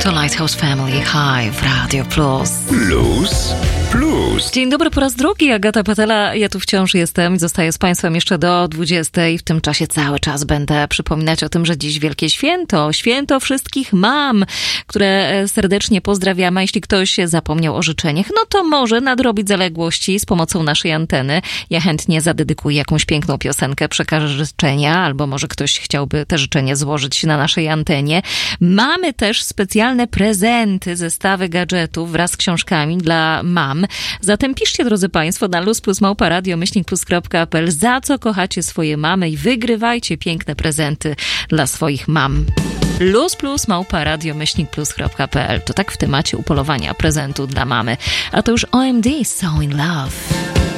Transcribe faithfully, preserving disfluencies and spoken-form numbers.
To Lighthouse Family High w Radio Plus. Plus, plus. Dzień dobry po raz drugi, Agata Patela. Ja tu wciąż jestem i zostaję z Państwem jeszcze do dwudziestej. W tym czasie cały czas będę przypominać o tym, że dziś wielkie święto. Święto wszystkich mam, które serdecznie pozdrawiamy. A jeśli ktoś zapomniał o życzeniach, no to może nadrobić zaległości z pomocą naszej anteny. Ja chętnie zadedykuję jakąś piękną piosenkę, przekażę życzenia, albo może ktoś chciałby te życzenia złożyć na naszej antenie. Mamy też specjalne prezenty, zestawy gadżetów wraz z książkami dla mam. Zatem piszcie, drodzy Państwo, na luz plus małpa radio myślnik plus kropka p l, za co kochacie swoje mamy i wygrywajcie piękne prezenty dla swoich mam. Luz plus małpa radio myślnik plus kropka p l. To tak w temacie upolowania prezentu dla mamy. A to już O M D, So in Love.